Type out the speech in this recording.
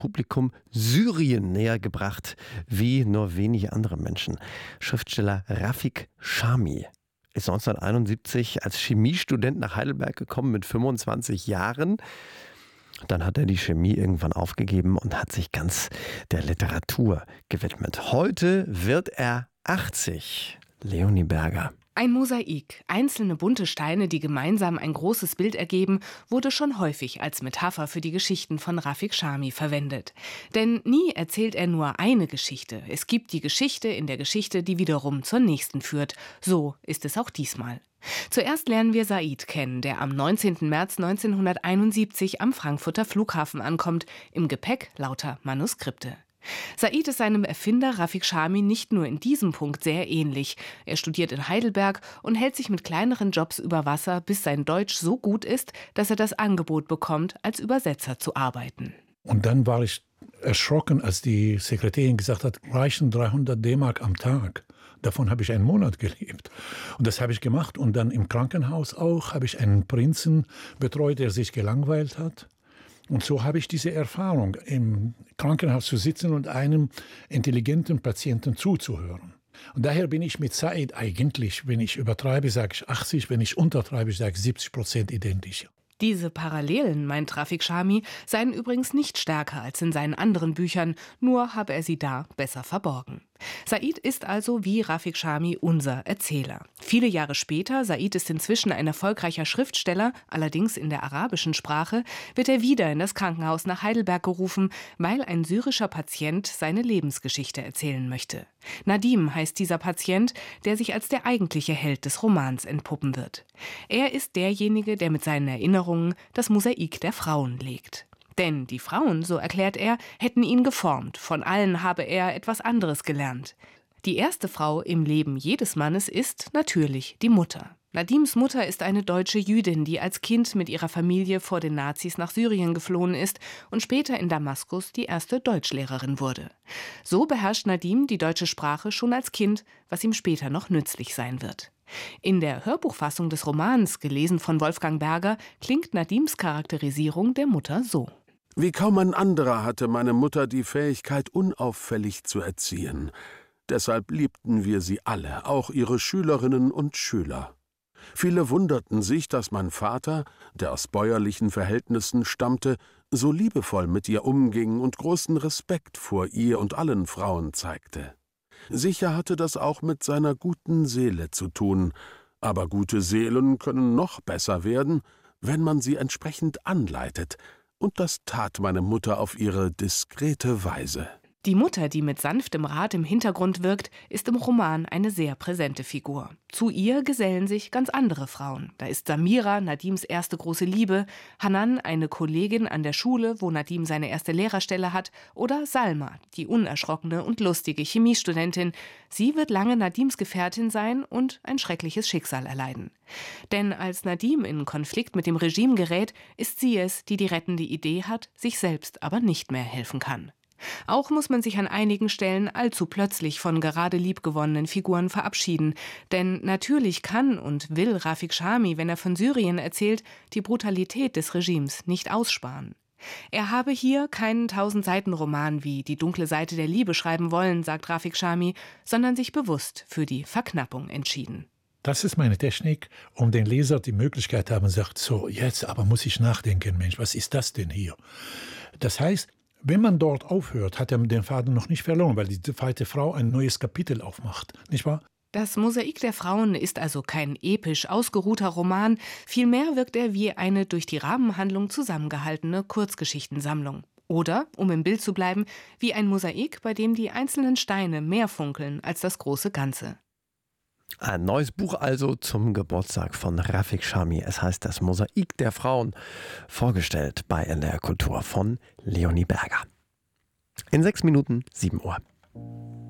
Publikum Syrien näher gebracht, wie nur wenige andere Menschen. Schriftsteller Rafik Chami ist 1971 als Chemiestudent nach Heidelberg gekommen mit 25 Jahren. Dann hat er die Chemie irgendwann aufgegeben und hat sich ganz der Literatur gewidmet. Heute wird er 80. Leonie Berger. Ein Mosaik, einzelne bunte Steine, die gemeinsam ein großes Bild ergeben, wurde schon häufig als Metapher für die Geschichten von Rafik Chami verwendet. Denn nie erzählt er nur eine Geschichte. Es gibt die Geschichte in der Geschichte, die wiederum zur nächsten führt. So ist es auch diesmal. Zuerst lernen wir Said kennen, der am 19. März 1971 am Frankfurter Flughafen ankommt. Im Gepäck lauter Manuskripte. Said ist seinem Erfinder Rafik Chami nicht nur in diesem Punkt sehr ähnlich. Er studiert in Heidelberg und hält sich mit kleineren Jobs über Wasser, bis sein Deutsch so gut ist, dass er das Angebot bekommt, als Übersetzer zu arbeiten. Und dann war ich erschrocken, als die Sekretärin gesagt hat, reichen 300 D-Mark am Tag. Davon habe ich einen Monat gelebt. Und das habe ich gemacht. Und dann im Krankenhaus auch habe ich einen Prinzen betreut, der sich gelangweilt hat. Und so habe ich diese Erfahrung, im Krankenhaus zu sitzen und einem intelligenten Patienten zuzuhören. Und daher bin ich mit Said eigentlich, wenn ich übertreibe, sage ich 80, wenn ich untertreibe, sage ich 70% identisch. Diese Parallelen, meint Rafik Chami, seien übrigens nicht stärker als in seinen anderen Büchern, nur habe er sie da besser verborgen. Said ist also wie Rafik Chami unser Erzähler. Viele Jahre später, Said ist inzwischen ein erfolgreicher Schriftsteller, allerdings in der arabischen Sprache, wird er wieder in das Krankenhaus nach Heidelberg gerufen, weil ein syrischer Patient seine Lebensgeschichte erzählen möchte. Nadim heißt dieser Patient, der sich als der eigentliche Held des Romans entpuppen wird. Er ist derjenige, der mit seinen Erinnerungen das Mosaik der Frauen legt. Denn die Frauen, so erklärt er, hätten ihn geformt. Von allen habe er etwas anderes gelernt. Die erste Frau im Leben jedes Mannes ist natürlich die Mutter. Nadims Mutter ist eine deutsche Jüdin, die als Kind mit ihrer Familie vor den Nazis nach Syrien geflohen ist und später in Damaskus die erste Deutschlehrerin wurde. So beherrscht Nadim die deutsche Sprache schon als Kind, was ihm später noch nützlich sein wird. In der Hörbuchfassung des Romans, gelesen von Wolfgang Berger, klingt Nadims Charakterisierung der Mutter so. Wie kaum ein anderer hatte meine Mutter die Fähigkeit, unauffällig zu erziehen. Deshalb liebten wir sie alle, auch ihre Schülerinnen und Schüler. Viele wunderten sich, dass mein Vater, der aus bäuerlichen Verhältnissen stammte, so liebevoll mit ihr umging und großen Respekt vor ihr und allen Frauen zeigte. Sicher hatte das auch mit seiner guten Seele zu tun, aber gute Seelen können noch besser werden, wenn man sie entsprechend anleitet, und das tat meine Mutter auf ihre diskrete Weise. Die Mutter, die mit sanftem Rat im Hintergrund wirkt, ist im Roman eine sehr präsente Figur. Zu ihr gesellen sich ganz andere Frauen. Da ist Samira, Nadims erste große Liebe, Hanan, eine Kollegin an der Schule, wo Nadim seine erste Lehrerstelle hat, oder Salma, die unerschrockene und lustige Chemiestudentin. Sie wird lange Nadims Gefährtin sein und ein schreckliches Schicksal erleiden. Denn als Nadim in Konflikt mit dem Regime gerät, ist sie es, die die rettende Idee hat, sich selbst aber nicht mehr helfen kann. Auch muss man sich an einigen Stellen allzu plötzlich von gerade liebgewonnenen Figuren verabschieden. Denn natürlich kann und will Rafik Chami, wenn er von Syrien erzählt, die Brutalität des Regimes nicht aussparen. Er habe hier keinen 1000-Seiten-Roman wie Die dunkle Seite der Liebe schreiben wollen, sagt Rafik Chami, sondern sich bewusst für die Verknappung entschieden. Das ist meine Technik, um den Leser die Möglichkeit zu haben, sagt, so, jetzt aber muss ich nachdenken, Mensch, was ist das denn hier? Das heißt, wenn man dort aufhört, hat er den Faden noch nicht verloren, weil die zweite Frau ein neues Kapitel aufmacht, nicht wahr? Das Mosaik der Frauen ist also kein episch ausgeruhter Roman, vielmehr wirkt er wie eine durch die Rahmenhandlung zusammengehaltene Kurzgeschichtensammlung. Oder, um im Bild zu bleiben, wie ein Mosaik, bei dem die einzelnen Steine mehr funkeln als das große Ganze. Ein neues Buch also zum Geburtstag von Rafik Chami. Es heißt Das Mosaik der Frauen, vorgestellt bei NDR Kultur von Leonie Berger. In 6 Minuten 7 Uhr.